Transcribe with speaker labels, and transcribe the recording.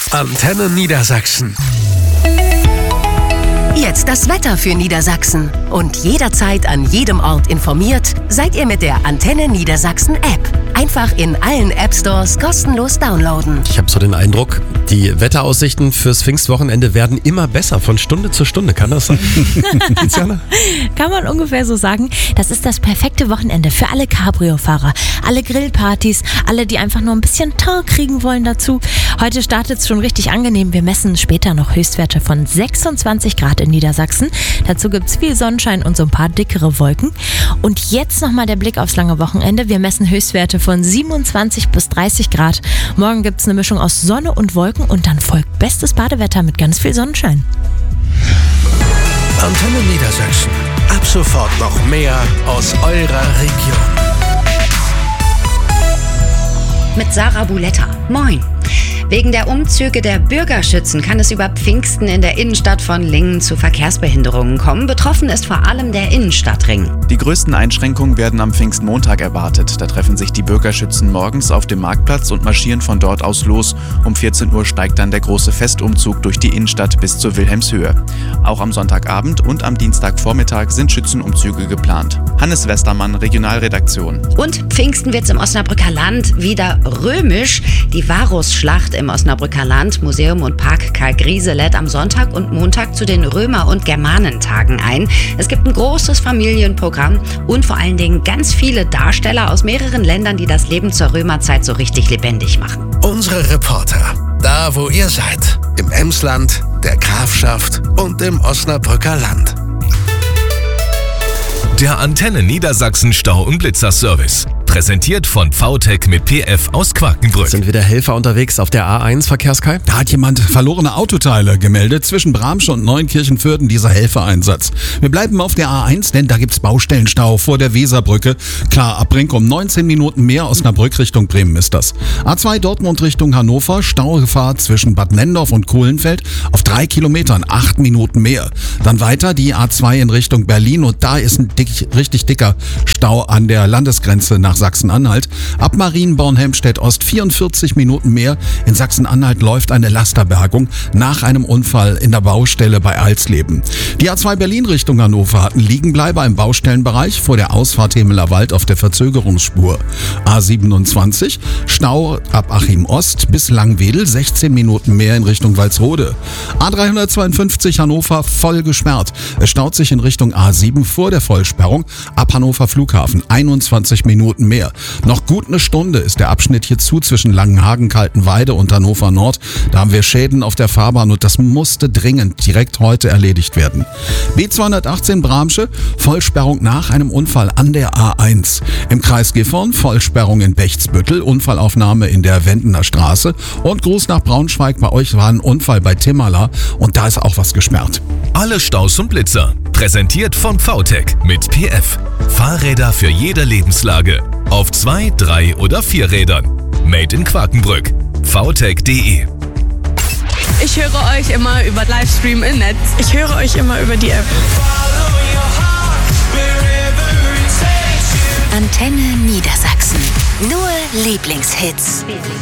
Speaker 1: Antenne Niedersachsen.
Speaker 2: Jetzt das Wetter für Niedersachsen. Und jederzeit an jedem Ort informiert seid ihr mit der Antenne Niedersachsen App. Einfach in allen App-Stores kostenlos downloaden.
Speaker 3: Ich habe so den Eindruck, die Wetteraussichten fürs Pfingstwochenende werden immer besser, von Stunde zu Stunde. Kann das sein?
Speaker 4: Kann man ungefähr so sagen. Das ist das perfekte Wochenende für alle Cabrio-Fahrer, alle Grillpartys, alle, die einfach nur ein bisschen Teint kriegen wollen dazu. Heute startet es schon richtig angenehm. Wir messen später noch Höchstwerte von 26 Grad in Niedersachsen. Dazu gibt es viel Sonnenschein und so ein paar dickere Wolken. Und jetzt nochmal der Blick aufs lange Wochenende. Wir messen Höchstwerte von 27 bis 30 Grad. Morgen gibt es eine Mischung aus Sonne und Wolken und dann folgt bestes Badewetter mit ganz viel Sonnenschein.
Speaker 1: Antenne Niedersachsen. Ab sofort noch mehr aus eurer Region.
Speaker 5: Mit Sarah Buletta. Moin. Wegen der Umzüge der Bürgerschützen kann es über Pfingsten in der Innenstadt von Lingen zu Verkehrsbehinderungen kommen. Betroffen ist vor allem der Innenstadtring.
Speaker 6: Die größten Einschränkungen werden am Pfingstmontag erwartet. Da treffen sich die Bürgerschützen morgens auf dem Marktplatz und marschieren von dort aus los. Um 14 Uhr steigt dann der große Festumzug durch die Innenstadt bis zur Wilhelmshöhe. Auch am Sonntagabend und am Dienstagvormittag sind Schützenumzüge geplant. Hannes Westermann, Regionalredaktion.
Speaker 5: Und Pfingsten wird's im Osnabrücker Land wieder römisch. Die Varusschlacht im Osnabrücker Land, Museum und Park Karl Griese lädt am Sonntag und Montag zu den Römer- und Germanentagen ein. Es gibt ein großes Familienprogramm und vor allen Dingen ganz viele Darsteller aus mehreren Ländern, die das Leben zur Römerzeit so richtig lebendig machen.
Speaker 1: Unsere Reporter, da wo ihr seid, im Emsland, der Grafschaft und im Osnabrücker Land.
Speaker 7: Der Antenne Niedersachsen Stau- und Blitzerservice. Präsentiert von VTech mit PF aus Quakenbrück.
Speaker 3: Sind wieder Helfer unterwegs auf der A1, Verkehrskai?
Speaker 8: Da hat jemand verlorene Autoteile gemeldet. Zwischen Bramsche und Neunkirchen-Fürden dieser Helfereinsatz. Wir bleiben auf der A1, denn da gibt's Baustellenstau vor der Weserbrücke. Klar, ab Brinkum 19 Minuten mehr. Osnabrück Richtung Bremen ist das. A2 Dortmund Richtung Hannover. Staugefahr zwischen Bad Nendorf und Kohlenfeld auf 3 Kilometern, 8 Minuten mehr. Dann weiter die A2 in Richtung Berlin und da ist ein richtig dicker Stau an der Landesgrenze nach Sachsen-Anhalt. Ab Marienborn-Helmstedt-Ost 44 Minuten mehr. In Sachsen-Anhalt läuft eine Lasterbergung nach einem Unfall in der Baustelle bei Alsleben. Die A2 Berlin Richtung Hannover hat einen Liegenbleiber im Baustellenbereich vor der Ausfahrt Hemeler Wald auf der Verzögerungsspur. A27 Stau ab Achim Ost bis Langwedel 16 Minuten mehr in Richtung Walsrode. A352 Hannover voll gesperrt. Es staut sich in Richtung A7 vor der Vollsperrung ab Hannover Flughafen 21 Minuten mehr. Noch gut eine Stunde ist der Abschnitt hier zu zwischen Langenhagen, Kaltenweide und Hannover Nord. Da haben wir Schäden auf der Fahrbahn und das musste dringend direkt heute erledigt werden. B218 Bramsche, Vollsperrung nach einem Unfall an der A1. Im Kreis Gifhorn, Vollsperrung in Bechtsbüttel, Unfallaufnahme in der Wendener Straße und Gruß nach Braunschweig. Bei euch war ein Unfall bei Timmala und da ist auch was gesperrt.
Speaker 7: Alle Staus und Blitzer. Präsentiert von VTech mit PF. Fahrräder für jede Lebenslage. Auf 2, 3 oder 4 Rädern. Made in Quakenbrück. VTech.de.
Speaker 9: Ich höre euch immer über Livestream im Netz. Ich höre euch immer über die App.
Speaker 2: Antenne Niedersachsen. Nur Lieblingshits.